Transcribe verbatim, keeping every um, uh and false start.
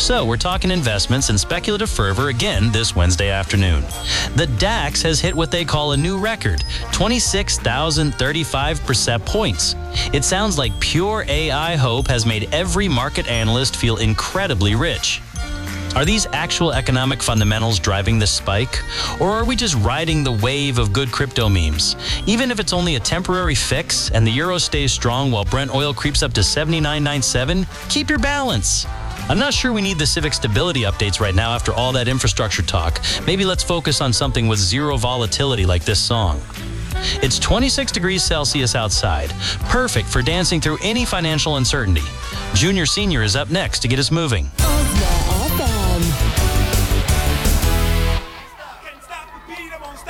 So we're talking investments and speculative fervor again this Wednesday afternoon. The DAX has hit what they call a new record, twenty-six thousand thirty-five percent points. It sounds like pure A I hope has made every market analyst feel incredibly rich. Are these actual economic fundamentals driving this spike? Or are we just riding the wave of good crypto memes? Even if it's only a temporary fix and the euro stays strong while Brent oil creeps up to seventy-nine ninety-seven, keep your balance. I'm not sure we need the Civic stability updates right now after all that infrastructure talk. Maybe let's focus on something with zero volatility like this song. It's twenty-six degrees Celsius outside, perfect for dancing through any financial uncertainty. Junior Senior is up next to get us moving.